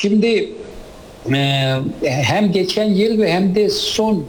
Şimdi hem geçen yıl ve hem de son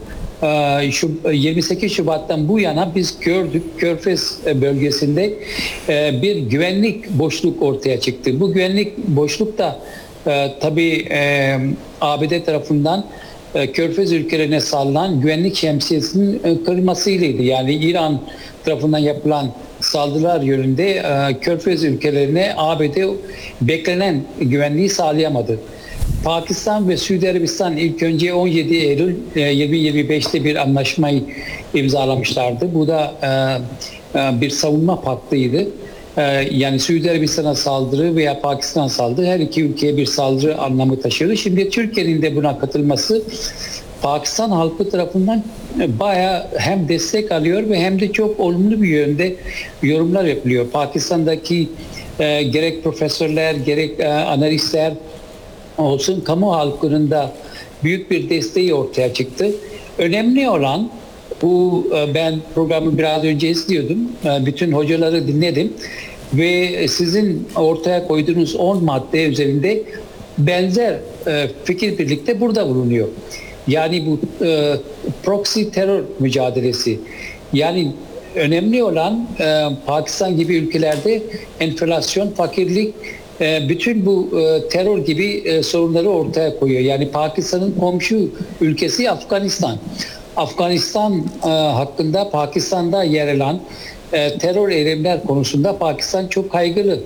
28 Şubat'tan bu yana biz gördük, Körfez bölgesinde bir güvenlik boşluk ortaya çıktı. Bu güvenlik boşluk da tabii ABD tarafından Körfez ülkelerine sallanan güvenlik şemsiyesinin kırılmasıylaydı. Yani İran tarafından yapılan saldırılar yönünde Körfez ülkelerine ABD beklenen güvenliği sağlayamadı. Pakistan ve Suudi Arabistan ilk önce 17 Eylül 2025'te bir anlaşmayı imzalamışlardı. Bu da bir savunma paktıydı. Yani Suudi Arabistan'a saldırı veya Pakistan'a saldırı her iki ülkeye bir saldırı anlamı taşıyordu. Şimdi Türkiye'nin de buna katılması Pakistan halkı tarafından bayağı hem destek alıyor ve hem de çok olumlu bir yönde yorumlar yapılıyor. Pakistan'daki gerek profesörler gerek analistler olsun kamu halkının da büyük bir desteği ortaya çıktı. Önemli olan bu, ben programı biraz önce izliyordum. Bütün hocaları dinledim ve sizin ortaya koyduğunuz 10 madde üzerinde benzer fikir birlikte burada bulunuyor. Yani bu proxy terör mücadelesi. Yani önemli olan Pakistan gibi ülkelerde enflasyon, fakirlik, bütün bu terör gibi sorunları ortaya koyuyor. Yani Pakistan'ın komşu ülkesi Afganistan. Afganistan hakkında Pakistan'da yer alan terör eylemler konusunda Pakistan çok kaygılı.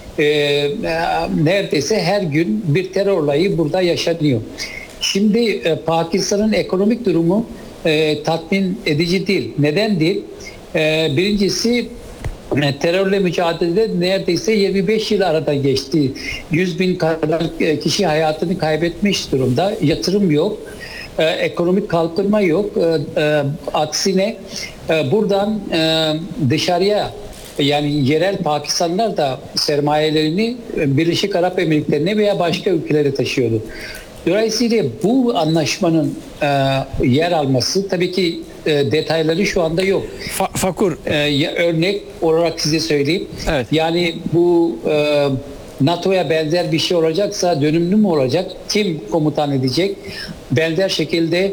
Neredeyse her gün bir terör olayı burada yaşanıyor. Şimdi Pakistan'ın ekonomik durumu tatmin edici değil. Neden değil? Birincisi terörle mücadelede neredeyse 25 yıl arada geçti. 100 bin kadar kişi hayatını kaybetmiş durumda. Yatırım yok. Ekonomik kalkınma yok. Aksine buradan dışarıya yani yerel Pakistanlılar da sermayelerini Birleşik Arap Emirlikleri'ne veya başka ülkelere taşıyordu. Dolayısıyla bu anlaşmanın yer alması tabii ki detayları şu anda yok. Fakur. Örnek olarak size söyleyeyim. Evet. Yani bu NATO'ya benzer bir şey olacaksa dönümlü mü olacak? Kim komutan edecek? Benzer şekilde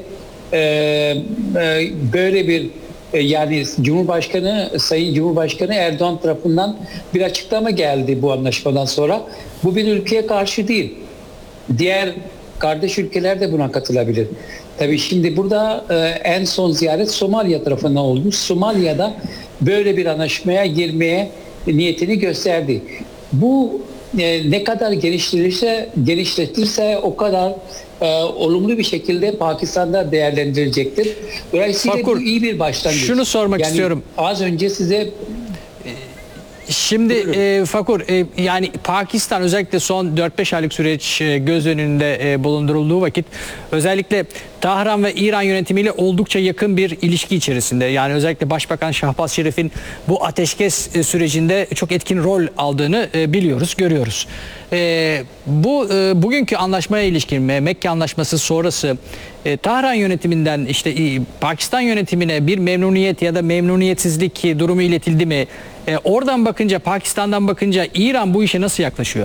böyle bir yani Sayın Cumhurbaşkanı Erdoğan tarafından bir açıklama geldi bu anlaşmadan sonra. Bu bir ülkeye karşı değil. Diğer kardeş ülkeler de buna katılabilir. Tabii şimdi burada en son ziyaret Somaliya tarafından olmuş. Somaliya'da böyle bir anlaşmaya girmeye niyetini gösterdi. Bu ne kadar genişletirse o kadar olumlu bir şekilde Pakistan'da değerlendirilecektir. Dolayısıyla Fakur, bu iyi bir başlangıç. Şunu sormak istiyorum. Az önce size Şimdi Fakur, yani Pakistan özellikle son 4-5 aylık süreç göz önünde bulundurulduğu vakit özellikle Tahran ve İran yönetimiyle oldukça yakın bir ilişki içerisinde. Yani özellikle Başbakan Şahbaz Şerif'in bu ateşkes sürecinde çok etkin rol aldığını biliyoruz, görüyoruz. Bugünkü anlaşmaya ilişkin Mekke Anlaşması sonrası Tahran yönetiminden işte Pakistan yönetimine bir memnuniyet ya da memnuniyetsizlik durumu iletildi mi? Oradan bakınca, Pakistan'dan bakınca İran bu işe nasıl yaklaşıyor?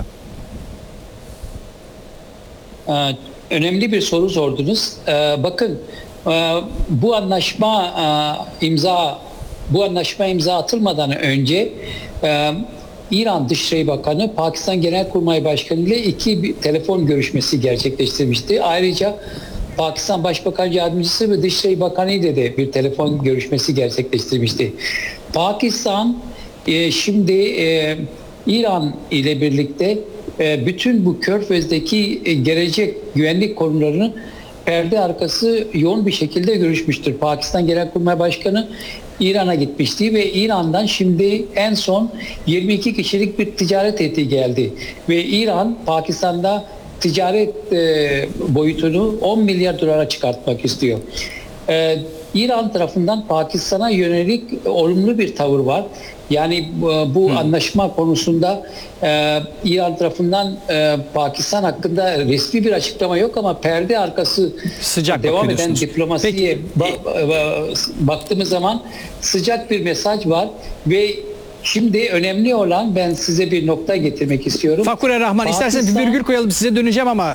Önemli bir soru sordunuz. Bakın bu anlaşma imza atılmadan önce İran Dışişleri Bakanı Pakistan Genelkurmay Başkanı ile bir telefon görüşmesi gerçekleştirmişti. Ayrıca Pakistan Başbakan Yardımcısı ve Dışişleri Bakanı ile de bir telefon görüşmesi gerçekleştirmişti. Pakistan şimdi İran ile birlikte bütün bu Körfez'deki gelecek güvenlik konularını perde arkası yoğun bir şekilde görüşmüştür. Pakistan Genelkurmay Başkanı İran'a gitmişti ve İran'dan şimdi en son 22 kişilik bir ticaret heyeti geldi. Ve İran Pakistan'da ticaret boyutunu 10 milyar dolara çıkartmak istiyor. İran tarafından Pakistan'a yönelik olumlu bir tavır var. Yani bu anlaşma konusunda İran tarafından Pakistan hakkında resmi bir açıklama yok ama perde arkası sıcak devam eden diplomasiye baktığımız zaman sıcak bir mesaj var ve şimdi önemli olan ben size bir nokta getirmek istiyorum. Fakur Rahman, isterseniz bir virgül koyalım, size döneceğim ama